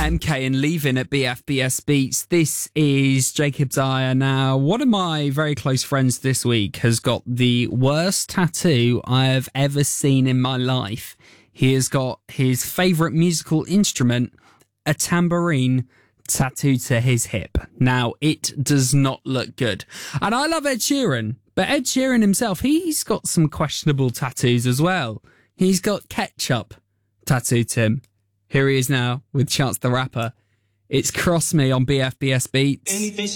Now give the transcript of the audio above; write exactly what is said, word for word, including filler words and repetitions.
M K and Leaving at B F B S Beats. This is Jacob Dyer. Now, one of my very close friends this week has got the worst tattoo I have ever seen in my life. He has got his favourite musical instrument, a tambourine, tattooed to his hip. Now, it does not look good. And I love Ed Sheeran, but Ed Sheeran himself, he's got some questionable tattoos as well. He's got ketchup tattooed to him. Here he is now with Chance the Rapper. It's Cross Me on B F B S Beats.